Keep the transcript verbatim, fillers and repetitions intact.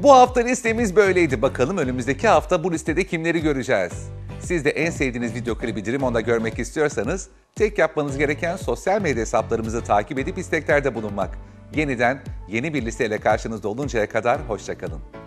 Bu hafta listemiz böyleydi. Bakalım önümüzdeki hafta bu listede kimleri göreceğiz? Siz de en sevdiğiniz video klibi Dream görmek istiyorsanız tek yapmanız gereken sosyal medya hesaplarımızı takip edip isteklerde bulunmak. Yeniden yeni bir listeyle karşınızda oluncaya kadar hoşça kalın.